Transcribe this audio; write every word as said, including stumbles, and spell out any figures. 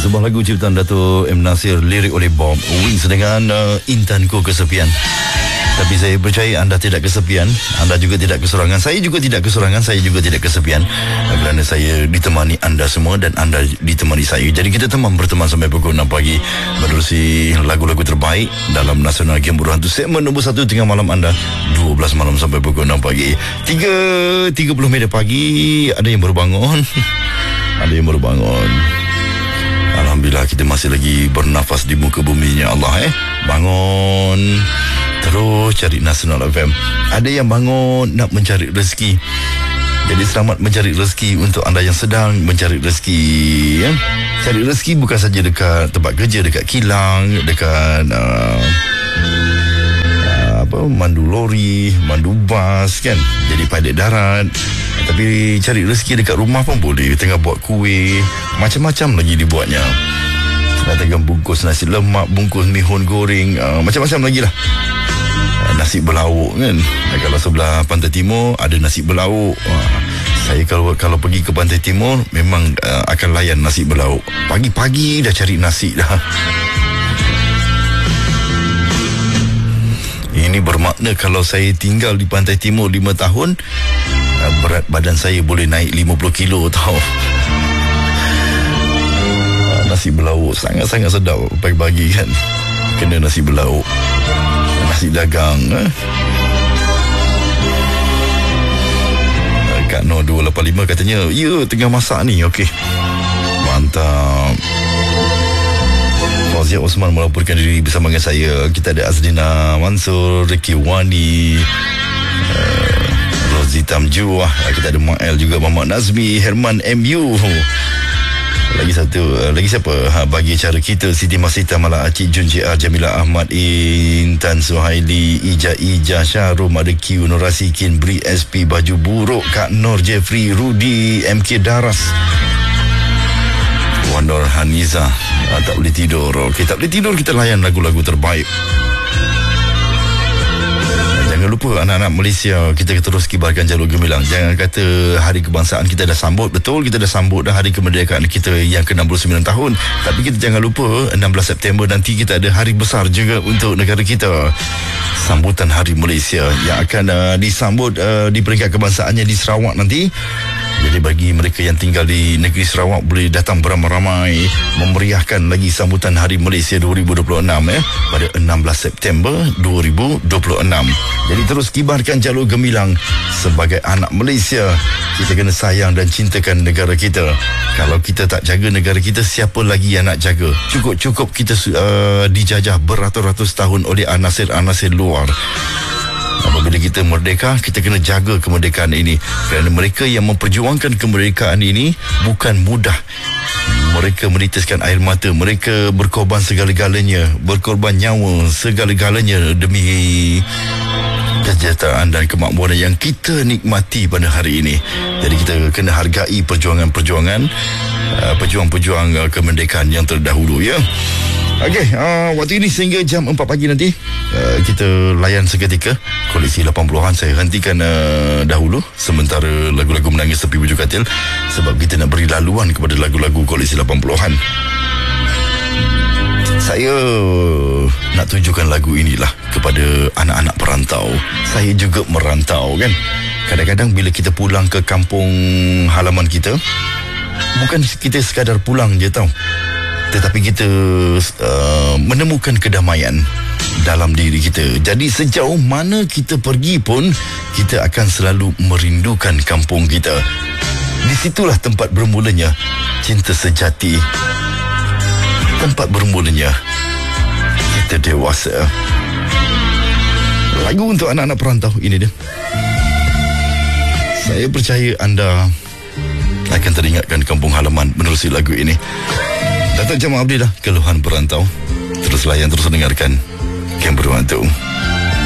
Sebuah lagu ciptaan Dato' M. Nasir, lirik oleh Bob Wings dengan uh, Intanku Kesepian. Tapi saya percaya anda tidak kesepian, anda juga tidak keserangan, saya juga tidak keserangan, saya juga tidak kesepian, kerana saya ditemani anda semua dan anda ditemani saya. Jadi kita teman berteman sampai pukul enam pagi menerusi lagu-lagu terbaik dalam Nasional Game Berhantu segmen nombor satu tengah malam anda, dua belas malam sampai pukul enam pagi. tiga tiga puluh minit pagi, ada yang baru bangun. Ada yang baru bangun. Alhamdulillah kita masih lagi bernafas di muka buminya Allah eh. Bangun terus cari Nasional F M. Ada yang bangun nak mencari rezeki. Jadi selamat mencari rezeki untuk anda yang sedang mencari rezeki ya. Cari rezeki bukan saja dekat tempat kerja, dekat kilang, dekat uh, uh, apa mandu lori, mandu bas kan. Jadi pilot darat. Tapi cari rezeki dekat rumah pun boleh. Tengah buat kuih, macam-macam lagi dibuatnya. Tengah bungkus nasi lemak, bungkus mihun goreng, uh, macam-macam lagi lah. uh, Nasi berlauk kan. Dan kalau sebelah Pantai Timur ada nasi berlauk. uh, Saya kalau kalau pergi ke Pantai Timur memang uh, akan layan nasi berlauk. Pagi-pagi dah cari nasi dah. Ini bermakna kalau saya tinggal di Pantai Timur lima tahun, berat badan saya boleh naik lima puluh kilo tau. Nasi berlauk sangat-sangat sedap pagi-pagi kan. Kena nasi berlauk, nasi dagang eh? Kak Noh dua lapan lima katanya, ya tengah masak ni. Okey, mantap. Fauziah Osman melaporkan diri bersama dengan saya. Kita ada Azlina Mansur, Ricky Wani, uh, Rozi Tamjuah, kita ada Ma'el juga, Muhammad Nazmi, Herman M U. Lagi satu, lagi siapa? Ha, bagi cara kita, Siti Masita, Mala Acik, Jun J R, Jamila Ahmad, Intan Suhaili, Ija Ija, Syahrum, ada Q, Nurasikin, Bri S P, Baju Buruk, Kak Nur, Jeffrey, Rudy, M K Daras, Wandor Haniza. Ah, tak boleh tidur. Okey, tak boleh tidur, kita layan lagu-lagu terbaik. Jangan lupa anak-anak Malaysia, kita terus kibarkan jalur gemilang. Jangan kata hari kebangsaan kita dah sambut. Betul, kita dah sambut dah hari kemerdekaan kita yang ke enam puluh sembilan tahun. Tapi kita jangan lupa enam belas September nanti kita ada hari besar juga untuk negara kita. Sambutan Hari Malaysia yang akan uh, disambut uh, di peringkat kebangsaannya di Sarawak nanti. Jadi bagi mereka yang tinggal di negeri Sarawak boleh datang beramai-ramai memeriahkan lagi sambutan Hari Malaysia dua ribu dua puluh enam eh, pada enam belas September dua ribu dua puluh enam. Jadi terus kibarkan jalur gemilang. Sebagai anak Malaysia, kita kena sayang dan cintakan negara kita. Kalau kita tak jaga negara kita, siapa lagi yang nak jaga? Cukup-cukup kita uh, dijajah beratus-ratus tahun oleh anasir-anasir luar. Apabila kita merdeka, kita kena jaga kemerdekaan ini. Kerana mereka yang memperjuangkan kemerdekaan ini bukan mudah. Mereka menitiskan air mata, mereka berkorban segala-galanya, berkorban nyawa segala-galanya demi kesejahteraan dan kemakmuran yang kita nikmati pada hari ini. Jadi kita kena hargai perjuangan-perjuangan uh, pejuang-pejuang uh, kemerdekaan yang terdahulu ya. Okey, uh, waktu ini sehingga jam empat pagi nanti uh, kita layan seketika koleksi lapan puluhan. Saya hentikan uh, dahulu sementara lagu-lagu menangis tepi bujur katil, sebab kita nak beri laluan kepada lagu-lagu koleksi lapan puluhan. Saya nak tunjukkan lagu inilah kepada anak-anak perantau. Saya juga merantau kan. Kadang-kadang bila kita pulang ke kampung halaman kita, bukan kita sekadar pulang je tau, tetapi kita uh, menemukan kedamaian dalam diri kita. Jadi sejauh mana kita pergi pun, kita akan selalu merindukan kampung kita. Di situlah tempat bermulanya cinta sejati. Tempat bermulanya kita dewasa. Lagu untuk anak-anak perantau ini dia. Saya percaya anda akan teringatkan kampung halaman menerusi lagu ini. Datuk Jamal Abdillah, Keluhan Perantau. Terus layan, terus dengarkan Game Berhantu.